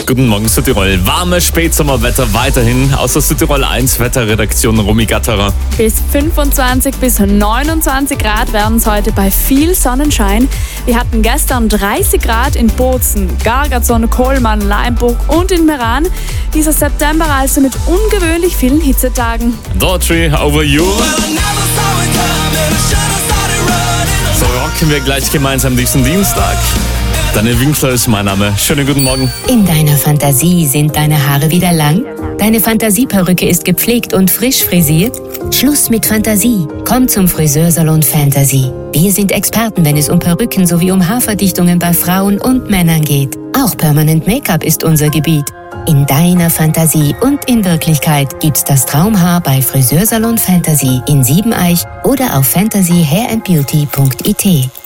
Guten Morgen Südtirol. Warmes Spätsommerwetter weiterhin aus der Südtirol 1 Wetterredaktion Romy Gatterer. Bis 25 bis 29 Grad werden es heute bei viel Sonnenschein. Wir hatten gestern 30 Grad in Bozen, Gargatzon, Kohlmann, Leimburg und in Meran. Dieser September also mit ungewöhnlich vielen Hitzetagen. Daughtry, Over You. So rocken wir gleich gemeinsam diesen Dienstag. Daniel Winkler ist mein Name. Schönen guten Morgen. In deiner Fantasie sind deine Haare wieder lang? Deine Fantasieperücke ist gepflegt und frisch frisiert? Schluss mit Fantasie. Komm zum Friseursalon Fantasy. Wir sind Experten, wenn es um Perücken sowie um Haarverdichtungen bei Frauen und Männern geht. Auch Permanent Make-up ist unser Gebiet. In deiner Fantasie und in Wirklichkeit gibt's das Traumhaar bei Friseursalon Fantasy in Siebeneich oder auf fantasyhairandbeauty.it.